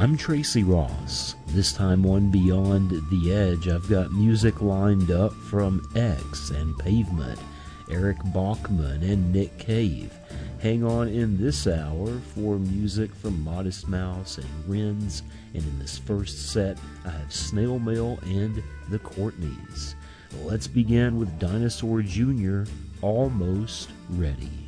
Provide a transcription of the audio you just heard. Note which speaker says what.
Speaker 1: I'm Tracy Ross. This time on Beyond the Edge, I've got music lined up from X and Pavement, Eric Bachman, and Nick Cave. Hang on in this hour for music from Modest Mouse and Wrens, and in this first set, I have Snail Mail and the Courtneys. Let's begin with Dinosaur Jr., Almost Ready.